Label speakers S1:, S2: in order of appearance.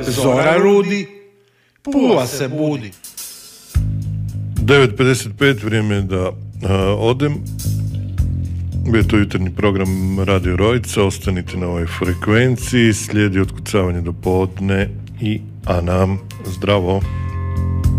S1: Zora rudi, Pula se budi.
S2: 9:55, vrijeme je da odem. Bio je to jutarnji program Radio Rojica, ostanite na ovoj frekvenciji, slijedi otkucavanje do podne a nam zdravo.